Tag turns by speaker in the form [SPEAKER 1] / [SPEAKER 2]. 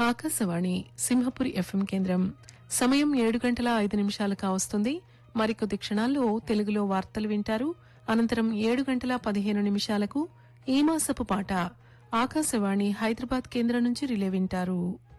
[SPEAKER 1] Akashvani Simhapuri FM కేంద్రం. సమయం 7:05 కావస్తుంది. మరికొద్ది క్షణాల్లో తెలుగులో వార్తలు వింటారు. అనంతరం 7:15 ఈ మాసపు పాట ఆకాశవాణి హైదరాబాద్ కేంద్రం నుంచి రిలే వింటారు.